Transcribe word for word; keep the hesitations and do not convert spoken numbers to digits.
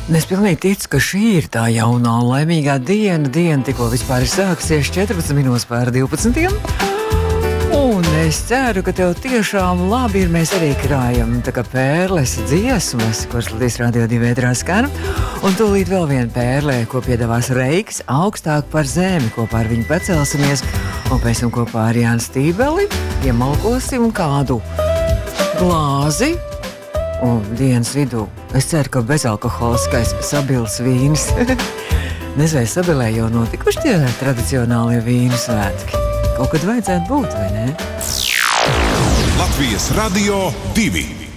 Es pilnīgi ticu, ka šī ir tā jaunā un laimīgā diena. Diena tikko vispār ir sākusies četrpadsmit minūtes pār divpadsmitiem. Un es ceru, ka tev tiešām labi ir. Mēs arī krājam tā kā pērles dziesmas, kuras Latvijas Radio divi ētrā skan. Un tūlīt vēl viena pērlē, ko piedāvās Reiks, augstāk par zemi. Kopā ar viņu pacelsimies. Un pēc tam kopā ar Jānu Stībeli iemalkosim kādu glāzi. Un dienas vidū es ceru, ka bezalkoholiskais sabils vīns. Nezinu, vai sabilē jau notikuši tie tradicionālie vīnu svētki. Kaut kad vajadzētu būt, vai ne? Latvijas Radio divi.